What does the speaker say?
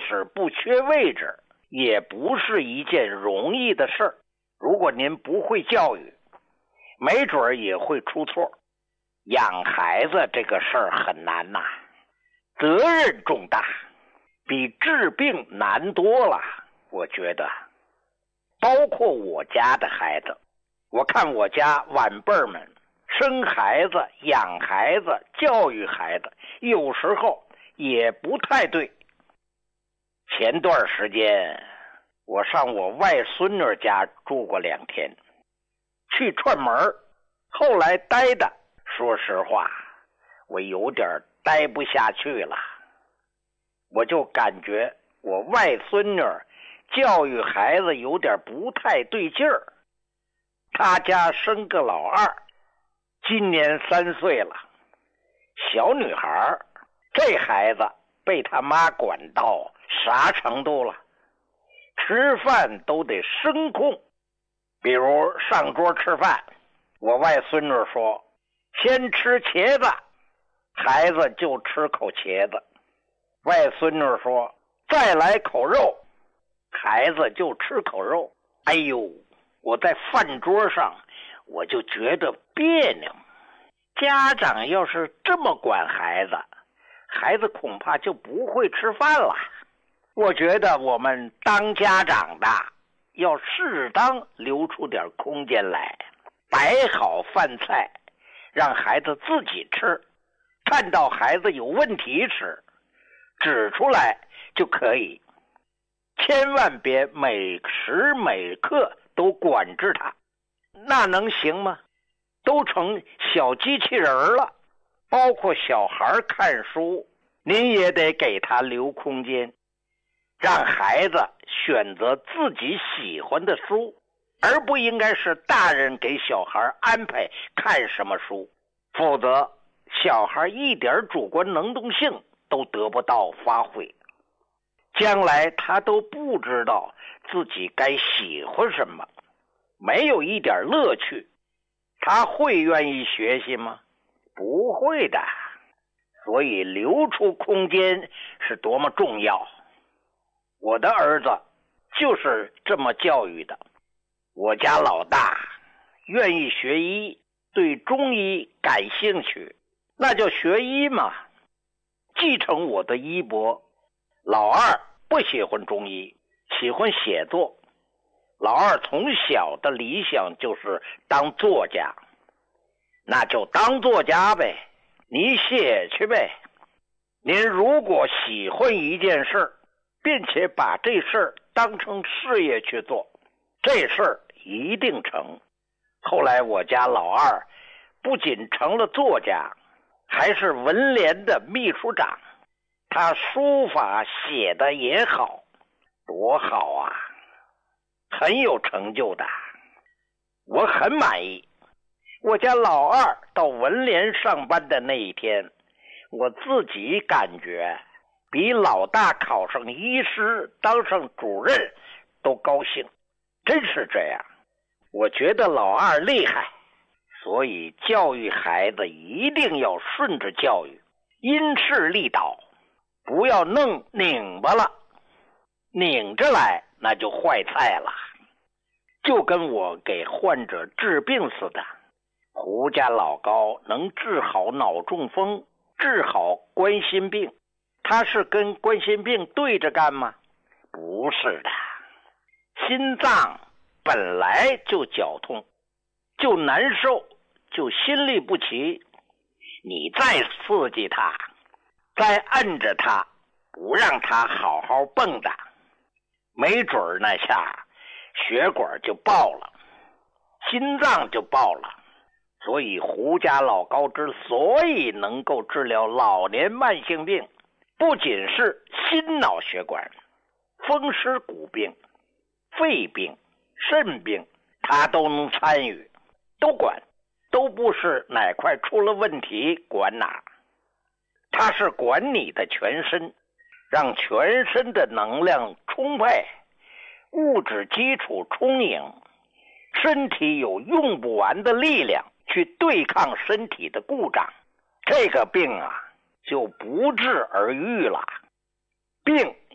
使不缺位置，也不是一件容易的事儿。如果您不会教育，没准也会出错。养孩子这个事儿很难呐，责任重大，比治病难多了。我觉得包括我家的孩子，我看我家晚辈们生孩子、养孩子、教育孩子，有时候也不太对。前段时间我上我外孙女家住过2天，去串门，后来待的，说实话我有点待不下去了。我就感觉我外孙女教育孩子有点不太对劲儿。她家生个老二，今年3岁了，小女孩，这孩子被他妈管到啥程度了？吃饭都得声控。比如上桌吃饭，我外孙女说先吃茄子，孩子就吃口茄子。外孙女说再来口肉，孩子就吃口肉。哎呦，我在饭桌上我就觉得别扭。家长要是这么管孩子，孩子恐怕就不会吃饭了。我觉得我们当家长的要适当留出点空间来，摆好饭菜，让孩子自己吃，看到孩子有问题时指出来就可以，千万别每时每刻都管制他，那能行吗？都成小机器人了。包括小孩看书，您也得给他留空间，让孩子选择自己喜欢的书，而不应该是大人给小孩安排看什么书，否则小孩一点主观能动性都得不到发挥，将来他都不知道自己该喜欢什么，没有一点乐趣，他会愿意学习吗？不会的。所以留出空间是多么重要。我的儿子就是这么教育的。我家老大愿意学医，对中医感兴趣，那就学医嘛，继承我的衣钵。老二不喜欢中医，喜欢写作。老二从小的理想就是当作家，那就当作家呗，你写去呗。您如果喜欢一件事，并且把这事当成事业去做，这事一定成。后来我家老二不仅成了作家，还是文联的秘书长，他书法写的也好，多好啊，很有成就的，我很满意。我家老二到文联上班的那一天，我自己感觉比老大考上医师当上主任都高兴，真是这样。我觉得老二厉害，所以教育孩子一定要顺着教育，因势利导，不要弄拧巴了，拧着来那就坏菜了。就跟我给患者治病似的，胡家老高能治好脑中风，治好冠心病，他是跟冠心病对着干吗？不是的，心脏本来就绞痛，就难受，就心律不齐，你再刺激他，再按着他，不让他好好蹦跶，没准那下血管就爆了，心脏就爆了。所以胡家老高之所以能够治疗老年慢性病，不仅是心脑血管、风湿骨病、肺病、肾病，他都能参与，都管，都不是哪块出了问题管哪，他是管你的全身，让全身的能量充沛，物质基础充盈，身体有用不完的力量去对抗身体的故障，这个病啊就不治而愈了。病